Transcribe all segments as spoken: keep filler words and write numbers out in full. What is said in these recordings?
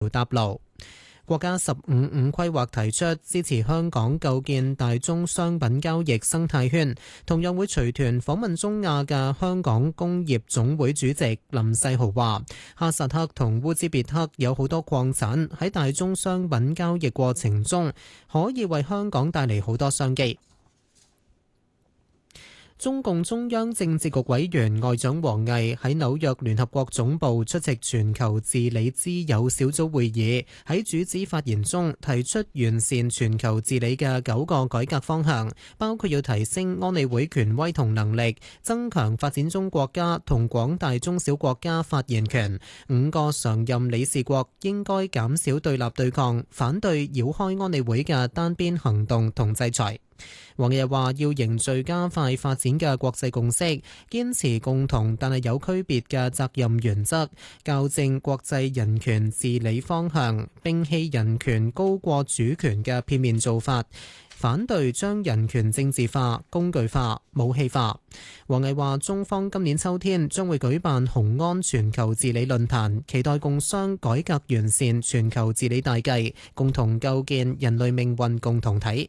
搭路。國家十五五規劃提出支持香港構建大宗商品交易生態圈，同樣會隨團訪問中亞嘅香港工業總會主席林世豪話，哈薩克同烏茲別克有好多礦產，喺大宗商品交易過程中可以為香港帶嚟好多商機。中共中央政治局委員外長王毅喺紐約聯合國總部出席全球治理之友小組會議，喺主旨發言中提出完善全球治理嘅九個改革方向，包括要提升安理會權威同能力，增強發展中國家同廣大中小國家發言權。五個常任理事國應該減少對立對抗，反對繞開安理會嘅單邊行動同制裁。王毅話要凝聚加快發展嘅國際共識，堅持共同但係有區別嘅責任原則，校正國際人權治理方向，摒棄人權高過主權嘅片面做法，反對將人權政治化、工具化、武器化。王毅話中方今年秋天將會舉辦雄安全球治理論壇，期待共商改革完善全球治理大計，共同構建人類命運共同體。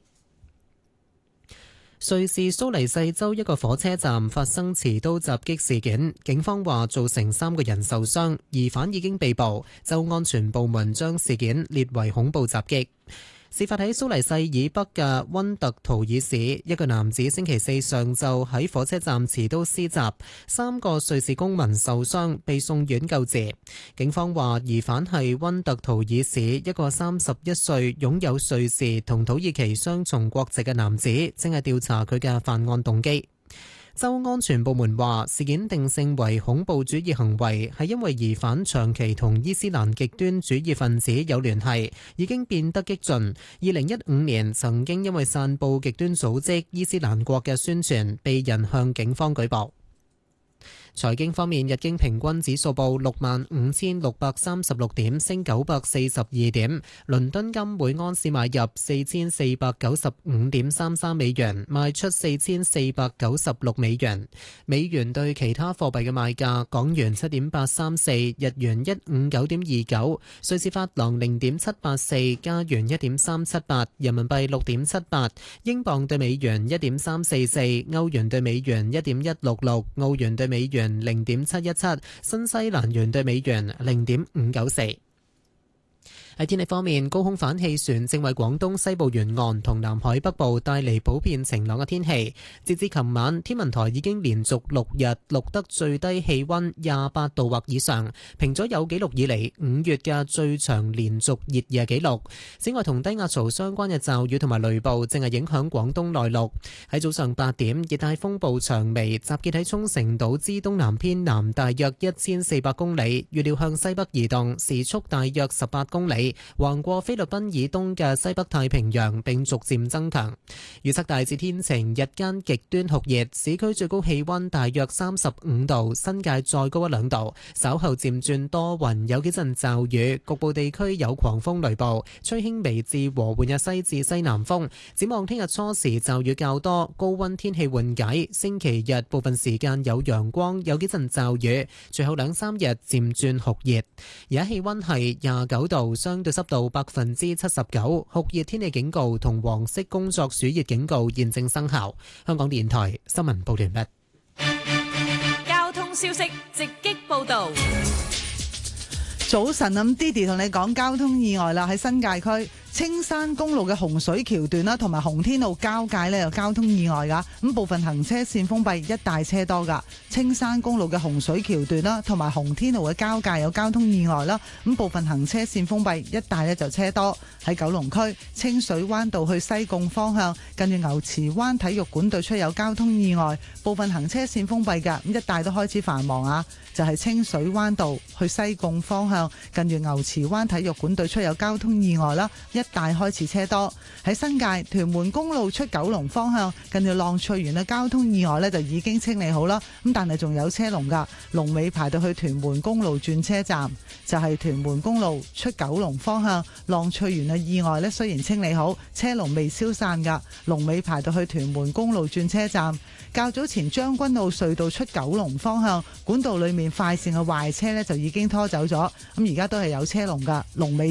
瑞士蘇黎世州一個火車站發生持刀襲擊事件，警方話造成三個人受傷，疑犯已經被捕，州安全部門將事件列為恐怖襲擊。事發喺蘇黎世以北嘅溫特圖爾市，一個男子星期四上晝喺火車站持刀施襲，三個瑞士公民受傷，被送院救治。警方話疑犯係溫特圖爾市一個三十一歲擁有瑞士同土耳其雙重國籍嘅男子，正係調查佢嘅犯案動機。州安全部門話事件定性為恐怖主義行為，係因為疑犯長期同伊斯蘭極端主義分子有聯繫，已經變得激進。二零一五年曾經因為散佈極端組織伊斯蘭國嘅宣傳，被人向警方舉報。財經方面，日經平均指數報六萬五千六百三十六點，升九百四十二點。倫敦金每安士買入四千四百九十五點三三美元，賣出四千四百九十六美元。美元對其他貨幣嘅賣價：港元七點八三四，日元一五九點二九，瑞士法郎零點七八四，加元一點三七八，人民幣六點七八，英鎊對美元一點三四四，歐元對美元一點一六六，澳元對美元零點七一七，新西蘭元對美元零點五九四。喺天氣方面，高空反氣旋正為廣東西部沿岸同南海北部帶嚟普遍晴朗嘅天氣。截至琴晚，天文台已經連續六日錄得最低氣溫廿八度或以上，平咗有紀錄以嚟五月嘅最長連續熱夜紀錄。此外，同低壓槽相關嘅驟雨同埋雷暴正係影響廣東內陸。喺早上八點，熱帶風暴長眉集結喺沖繩島之東南偏南大約一千四百公里，預料向西北移動，時速大約十八公里。橫過菲律賓以東嘅西北太平洋，並逐漸增強。預測大致天晴，日間極端酷熱，市區最高氣溫大約三十五度，新界再高一兩度。稍後漸轉多雲，有幾陣驟雨，局部地區有狂風雷暴，吹輕微至和緩嘅西至西南風。展望聽日初時驟雨較多，高溫天氣緩解。星期日部分時間有陽光，有幾陣驟雨，隨後兩三日漸轉酷熱。而家氣溫係廿九度，相對濕度百分之七十九，酷熱天氣警告同黃色工作暑熱警告現正生效。香港電台新聞報完畢。 交通消息直擊報道。 早晨，咁 Didi 同你講交通意外啦，喺新界區青山公路嘅洪水橋段啦，同埋洪天路交界呢有交通意外噶，咁部分行車線封閉，一大車多噶。青山公路嘅洪水橋段啦，同埋洪天路嘅交界有交通意外啦，咁部分行車線封閉，一帶呢就車多。喺九龍區清水灣道去西貢方向，近住牛池灣體育館對出有交通意外，部分行車線封閉噶，咁一帶都開始繁忙啊。就係清水灣道去西貢方向，近住牛池灣體育館對出有交通意外啦，一一帶開始車多。喺新界屯門公路出九龍方向，近條浪翠園嘅交通意外呢就已經清理好啦。咁但係仲有車龍㗎，龍尾排到去屯門公路轉車站。就係屯門公路出九龍方向浪翠園嘅意外呢，雖然清理好，車龍未消散㗎，龍尾排到去屯門公路轉車站。較早前將軍澳隧道出九龍方向管道裏面快線嘅壞車呢，就已經拖走咗，咁而家都係有車龍㗎，龍尾